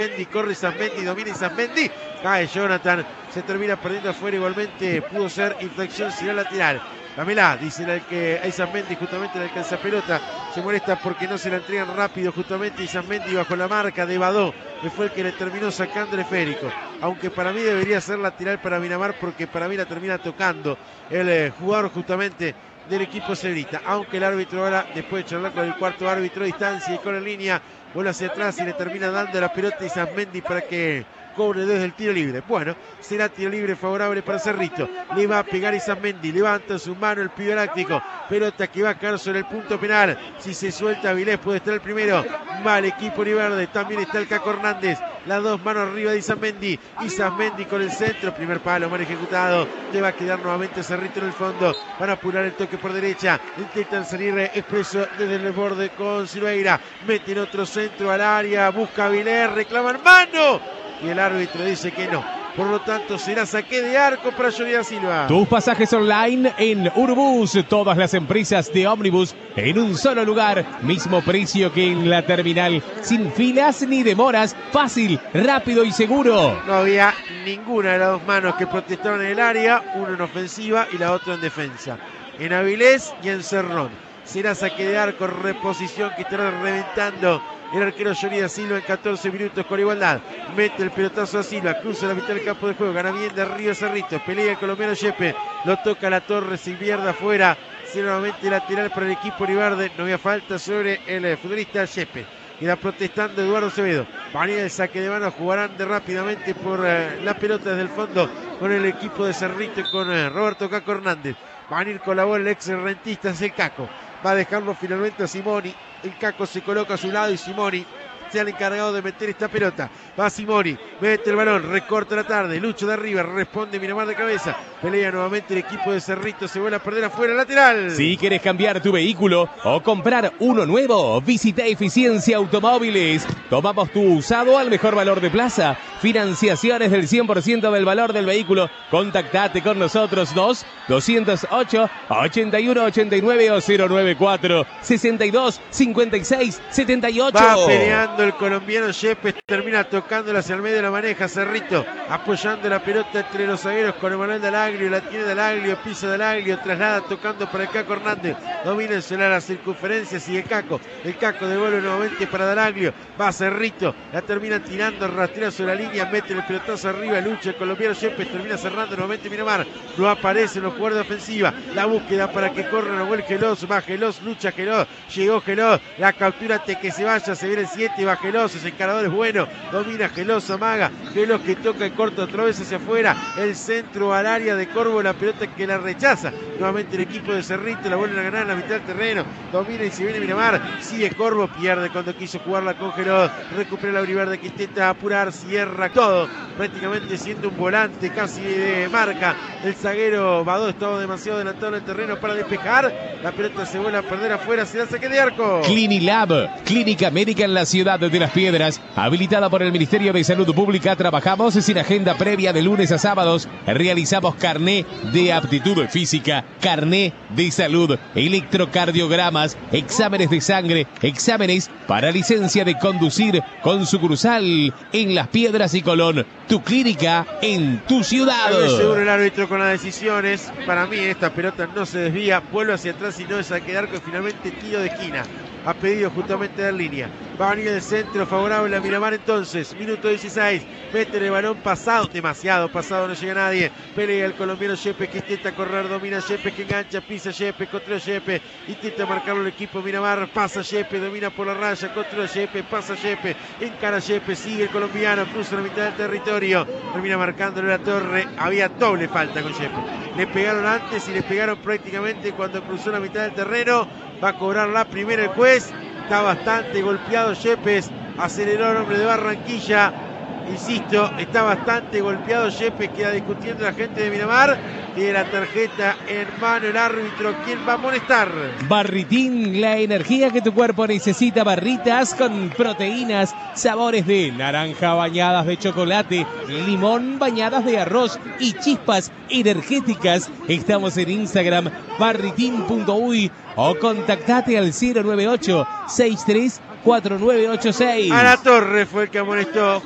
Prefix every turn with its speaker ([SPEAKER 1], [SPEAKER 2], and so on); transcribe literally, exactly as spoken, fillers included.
[SPEAKER 1] Isamendi, corre Isamendi, domina Isamendi, cae Jonathan, se termina perdiendo afuera igualmente, pudo ser inflexión señal lateral. Dámela, dice el que a Isamendi, justamente el alcanza pelota, se molesta porque no se la entregan rápido, justamente Isamendi bajo la marca de Badó, que fue el que le terminó sacando el esférico. Aunque para mí debería ser lateral para Miramar, porque para mí la termina tocando el eh, jugador justamente del equipo cebrita. Aunque el árbitro ahora, después de charlar con el cuarto árbitro, distancia y con la línea, vuelve hacia atrás y le termina dando la pelota a Isamendi para que cobre desde el tiro libre. Bueno, será tiro libre favorable para Cerrito. Le va a pegar Isamendi, levanta su mano el pibe láctico. Pelota que va a caer sobre el punto penal. Si se suelta Avilés puede estar el primero. Mal equipo Oliverde, también está el Caco Hernández. Las dos manos arriba de Isamendi. Isamendi con el centro, primer palo mal ejecutado. Le va a quedar nuevamente Cerrito en el fondo. Van a apurar el toque por derecha. Intentan salir expreso desde el borde con Silveira. Meten otro centro al área. Busca Avilés, reclaman mano. Y el árbitro dice que no. Por lo tanto, será saque de arco para Jordi Silva.
[SPEAKER 2] Tus pasajes online en Urubus. Todas las empresas de ómnibus en un solo lugar. Mismo precio que en la terminal. Sin filas ni demoras. Fácil, rápido y seguro.
[SPEAKER 1] No había ninguna de las dos manos que protestaban en el área. Una en ofensiva y la otra en defensa. En Avilés y en Cerrón. Será saque de arco, reposición que estará reventando el arquero Jordi Silva en catorce minutos con igualdad. Mete el pelotazo a Silva, cruza la mitad del campo de juego, gana bien de Río Cerrito, pelea el colombiano Yepe, lo toca a la torre, se pierde afuera, será nuevamente lateral para el equipo Oliverde. No había falta sobre el futbolista Yepe. Queda protestando Eduardo Acevedo. Van a ir el saque de mano, jugarán de rápidamente por uh, la pelota desde el fondo con el equipo de Cerrito y con uh, Roberto Caco Hernández. Van a ir con la bola el ex rentista, es el Caco. Va a dejarlo finalmente a Simoni. El Caco se coloca a su lado y Simoni se han encargado de meter esta pelota. Va Simoni, mete el balón, recorta la tarde, lucha de arriba, responde Miramar de cabeza. Pelea nuevamente el equipo de Cerrito, se vuelve a perder afuera, lateral.
[SPEAKER 2] Si quieres cambiar tu vehículo o comprar uno nuevo, visita Eficiencia Automóviles. Tomamos tu usado al mejor valor de plaza. Financiaciones del cien por ciento del valor del vehículo. Contactate con nosotros dos doscientos ocho ochenta y uno ochenta y nueve o cero noventa y cuatro sesenta y dos cincuenta y seis setenta y ocho.
[SPEAKER 1] Va peleando el colombiano Yepes, termina tocándola hacia el medio, la maneja Cerrito, apoyando la pelota entre los zagueros con Emanuel Dalaglio, la tiene Dalaglio, pisa Dalaglio, traslada tocando para el Caco Hernández, domina el celular a la circunferencia, sigue Caco, el Caco devuelve nuevamente para Dalaglio, va Cerrito, la termina tirando, rastrea sobre la línea, mete el pelotazo arriba, lucha el colombiano Yepes, termina cerrando nuevamente Miramar, no aparece en los jugadores de ofensiva, la búsqueda para que corra Nahuel Gelos, va Gelos, lucha Gelos, llegó Gelos, la captura antes que se vaya, se viene el siete, va Gelos, ese encarador es bueno, domina Gelos, amaga, Gelos que toca el corto otra vez hacia afuera, el centro al área de Corvo, la pelota que la rechaza, nuevamente el equipo de Cerrito, la vuelven a ganar en la mitad del terreno, domina y se viene Miramar, sigue Corvo, pierde cuando quiso jugarla con Gelos, recupera la Oliverde que intenta apurar, cierra todo, prácticamente siendo un volante casi de marca, el zaguero Badó estaba demasiado adelantado en el terreno para despejar, la pelota se vuelve a perder afuera, se da saque de arco.
[SPEAKER 2] Clinilab, clínica médica en la ciudad de Las Piedras, habilitada por el Ministerio de Salud Pública. Trabajamos sin agenda previa de lunes a sábados. Realizamos carné de aptitud física, carné de salud, electrocardiogramas, exámenes de sangre, exámenes para licencia de conducir, con sucursal en Las Piedras y Colón. Tu clínica en tu ciudad.
[SPEAKER 1] Muy seguro el árbitro con las decisiones. Para mí esta pelota no se desvía, vuelve hacia atrás y no es saque de arco, finalmente tiro de esquina. Ha pedido justamente dar línea. Va a venir el centro favorable a Miramar entonces. Minuto dieciséis. Mete el balón pasado. Demasiado pasado, no llega nadie. Pelea el colombiano Yepes que intenta correr. Domina Yepes que engancha. Pisa Yepes. Controla Yepes. Intenta marcarlo el equipo Miramar. Pasa Yepes. Domina por la raya. Controla Yepes. Pasa Yepes. Encara Yepes. Sigue el colombiano. Cruza la mitad del territorio. Termina marcándole la torre. Había doble falta con Yepes. Le pegaron antes y le pegaron prácticamente cuando cruzó la mitad del terreno. Va a cobrar la primera el juez. Está bastante golpeado Yepes. Aceleró el hombre de Barranquilla. Insisto, está bastante golpeado Yepes. Queda discutiendo la gente de Miramar. Tiene la tarjeta en mano el árbitro. ¿Quién va a molestar?
[SPEAKER 2] Barritín, la energía que tu cuerpo necesita. Barritas con proteínas, sabores de naranja bañadas de chocolate, limón bañadas de arroz y chispas energéticas. Estamos en Instagram, barritín punto uy, o contactate al cero nueve ocho seis tres cuatro nueve ocho seis.
[SPEAKER 1] A la torre fue el que amonestó.